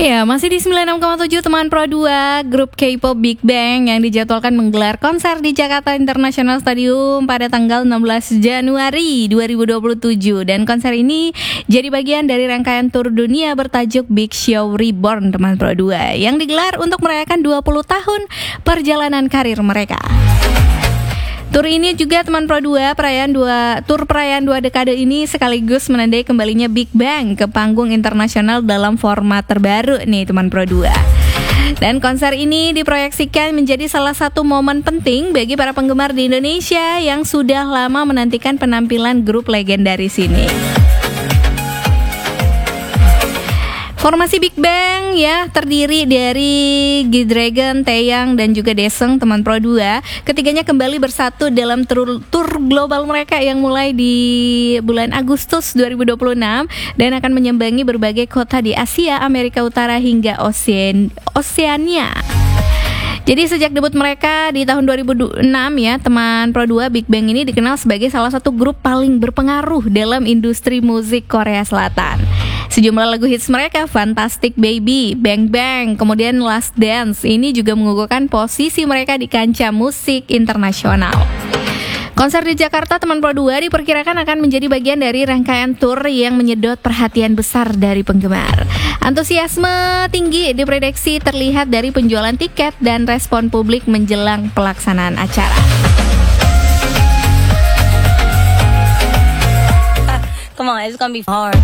Ya, masih di 96,7 teman Pro 2, grup K-pop Big Bang yang dijadwalkan menggelar konser di Jakarta International Stadium pada tanggal 16 Januari 2027. Dan konser ini jadi bagian dari rangkaian tur dunia bertajuk Big Show Reborn teman Pro 2 yang digelar untuk merayakan 20 tahun perjalanan karir mereka. Tur ini juga teman Pro 2, tur perayaan 2 dekade ini sekaligus menandai kembalinya Big Bang ke panggung internasional dalam format terbaru nih teman Pro 2. Dan konser ini diproyeksikan menjadi salah satu momen penting bagi para penggemar di Indonesia yang sudah lama menantikan penampilan grup legendaris ini. Formasi Big Bang ya terdiri dari G-Dragon, Taeyang dan juga Daesung teman Pro 2. Ketiganya kembali bersatu dalam tur global mereka yang mulai di bulan Agustus 2026 dan akan menyambangi berbagai kota di Asia, Amerika Utara hingga Oseania. Jadi sejak debut mereka di tahun 2006 ya, teman Pro 2, Big Bang ini dikenal sebagai salah satu grup paling berpengaruh dalam industri musik Korea Selatan. Sejumlah lagu hits mereka, Fantastic Baby, Bang Bang, kemudian Last Dance, ini juga mengukuhkan posisi mereka di kancah musik internasional. Konser di Jakarta teman Pro 2 diperkirakan akan menjadi bagian dari rangkaian tur yang menyedot perhatian besar dari penggemar. Antusiasme tinggi diprediksi terlihat dari penjualan tiket dan respon publik menjelang pelaksanaan acara. Come on, it's gonna be hard.